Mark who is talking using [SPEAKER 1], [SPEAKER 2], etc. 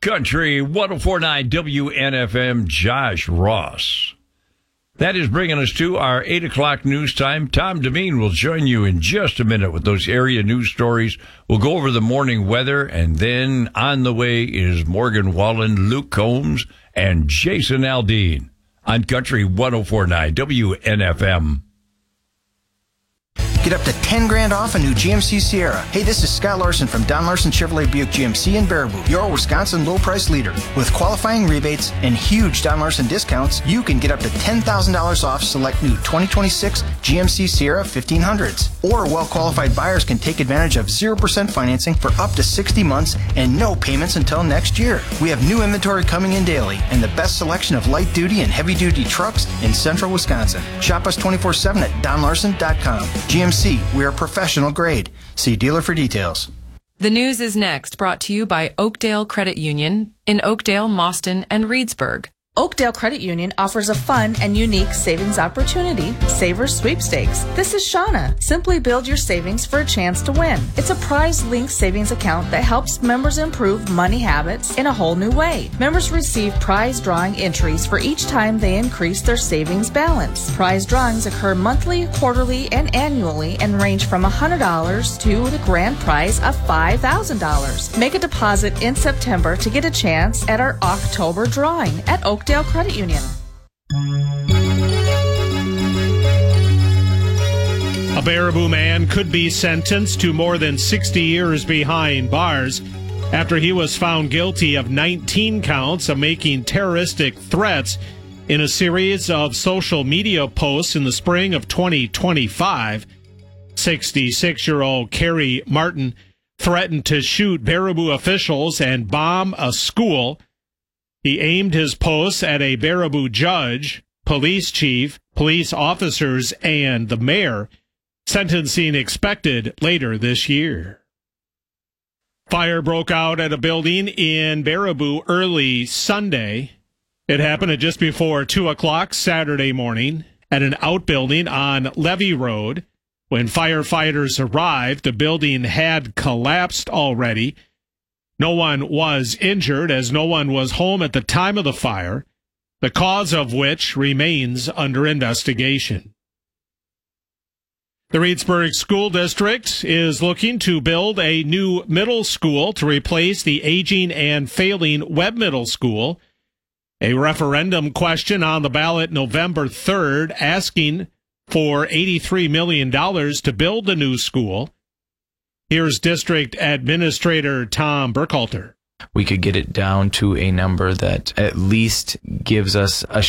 [SPEAKER 1] Country 104.9 WNFM, Josh Ross. That is bringing us to our 8 o'clock news time. Tom Devine will join you in just a minute with those area news stories. We'll go over the morning weather, and then on the way is Morgan Wallen, Luke Combs, and Jason Aldean on Country 104.9 WNFM.
[SPEAKER 2] Get up to $10,000 off a new GMC Sierra. Hey, this is Scott Larson from Don Larson Chevrolet Buick GMC in Baraboo, your Wisconsin low price leader. With qualifying rebates and huge Don Larson discounts, you can get up to $10,000 off select new 2026 GMC Sierra 1500s. Or well-qualified buyers can take advantage of 0% financing for up to 60 months and no payments until next year. We have new inventory coming in daily and the best selection of light-duty and heavy-duty trucks in central Wisconsin. Shop us 24/7 at donlarson.com. GMC, we are professional grade. See dealer for details.
[SPEAKER 3] The news is next, brought to you by Oakdale Credit Union in Oakdale, Mauston, and Reedsburg.
[SPEAKER 4] Oakdale Credit Union offers a fun and unique savings opportunity, Savers Sweepstakes. This is Shauna. Simply build your savings for a chance to win. It's a prize-linked savings account that helps members improve money habits in a whole new way. Members receive prize drawing entries for each time they increase their savings balance. Prize drawings occur monthly, quarterly, and annually and range from $100 to the grand prize of $5,000. Make a deposit in September to get a chance at our October drawing at Oakdale Credit Union.
[SPEAKER 5] A Baraboo man could be sentenced to more than 60 years behind bars after he was found guilty of 19 counts of making terroristic threats in a series of social media posts in the spring of 2025. 66-year-old Kerry Martin threatened to shoot Baraboo officials and bomb a school. He aimed his posts at a Baraboo judge, police chief, police officers, and the mayor. Sentencing expected later this year. Fire broke out at a building in Baraboo early Sunday. It happened at just before 2 o'clock Saturday morning at an outbuilding on Levy Road. When firefighters arrived, the building had collapsed already. No one was injured, as no one was home at the time of the fire, the cause of which remains under investigation. The Reedsburg School District is looking to build a new middle school to replace the aging and failing Webb Middle School. A referendum question on the ballot November 3rd asking for $83 million to build the new school. Here's District Administrator Tom Burkhalter.
[SPEAKER 6] We could get it down to a number that at least gives us a